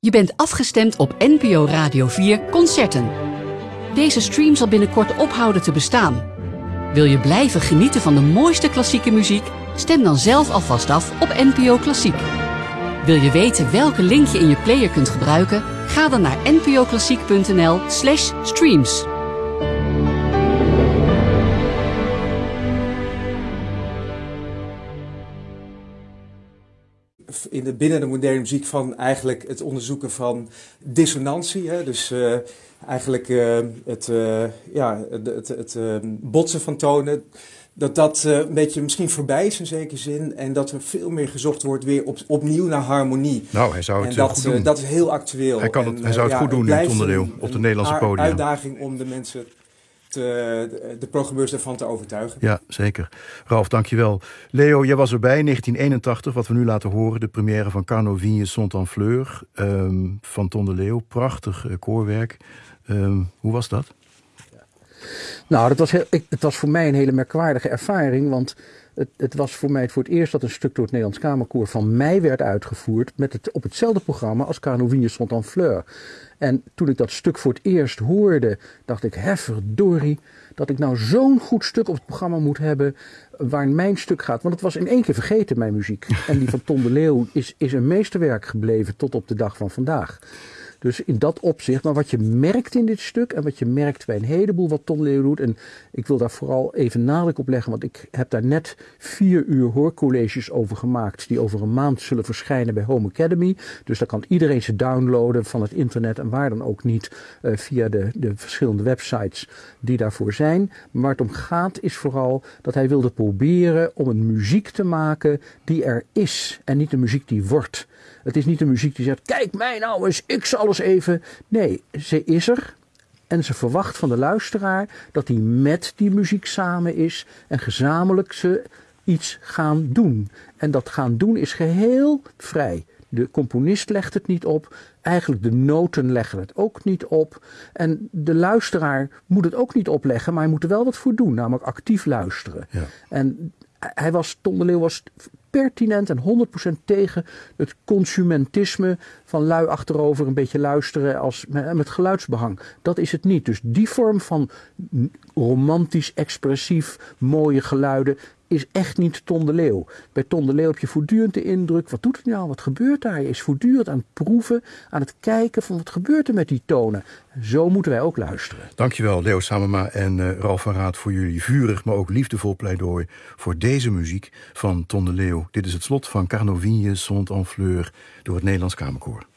Je bent afgestemd op NPO Radio 4 Concerten. Deze stream zal binnenkort ophouden te bestaan. Wil je blijven genieten van de mooiste klassieke muziek? Stem dan zelf alvast af op NPO Klassiek. Wil je weten welke link je in je player kunt gebruiken? Ga dan naar npoklassiek.nl/streams. Binnen de moderne muziek van eigenlijk het onderzoeken van dissonantie. Hè? Dus eigenlijk het botsen van tonen. Dat een beetje misschien voorbij is in zekere zin. En dat er veel meer gezocht wordt weer opnieuw naar harmonie. Nou, hij zou het goed doen. Dat is heel actueel. Hij zou het goed doen in Ton de Leeuw op de Nederlandse podium. Een uitdaging om de mensen... de programmeurs ervan te overtuigen. Ja, zeker. Ralf, dankjewel. Leo, jij was erbij in 1981, wat we nu laten horen. De première van Carnot Vignes Sont en Fleurs van Ton de Leeuw. Prachtig koorwerk. Hoe was dat? Nou, het was voor mij een hele merkwaardige ervaring, want het was voor mij voor het eerst dat een stuk door het Nederlands Kamerkoor van mij werd uitgevoerd op hetzelfde programma als Carnot Vignes Sont en Fleurs. En toen ik dat stuk voor het eerst hoorde, dacht ik, verdorie, dat ik nou zo'n goed stuk op het programma moet hebben waar mijn stuk gaat. Want het was in één keer vergeten, mijn muziek. En die van Ton de Leeuw is een meesterwerk gebleven tot op de dag van vandaag. Dus in dat opzicht, maar wat je merkt in dit stuk en wat je merkt bij een heleboel wat Ton de Leeuw doet, en ik wil daar vooral even nadruk op leggen, want ik heb daar net 4 uur hoorcolleges over gemaakt die over een maand zullen verschijnen bij Home Academy. Dus daar kan iedereen ze downloaden van het internet en waar dan ook niet via de verschillende websites die daarvoor zijn. Maar waar het om gaat is vooral dat hij wilde proberen om een muziek te maken die er is en niet een muziek die wordt. Het is niet een muziek die zegt, kijk mij nou eens, ik zal eens even. Nee, ze is er en ze verwacht van de luisteraar dat hij met die muziek samen is en gezamenlijk ze iets gaan doen. En dat gaan doen is geheel vrij. De componist legt het niet op, eigenlijk de noten leggen het ook niet op. En de luisteraar moet het ook niet opleggen, maar hij moet er wel wat voor doen, namelijk actief luisteren. Ja. En Ton de Leeuw was pertinent en 100% tegen het consumentisme van lui achterover een beetje luisteren met geluidsbehang. Dat is het niet. Dus die vorm van romantisch, expressief, mooie geluiden is echt niet Ton de Leeuw. Bij Ton de Leeuw heb je voortdurend de indruk, wat doet hij nou, wat gebeurt daar? Je is voortdurend aan het proeven, aan het kijken van wat gebeurt er met die tonen. Zo moeten wij ook luisteren. Dankjewel Leo Samema en Ralf van Raat voor jullie vurig, maar ook liefdevol pleidooi voor deze muziek van Ton de Leeuw. Dit is het slot van Carnot Vignes Sont en Fleurs door het Nederlands Kamerkoor.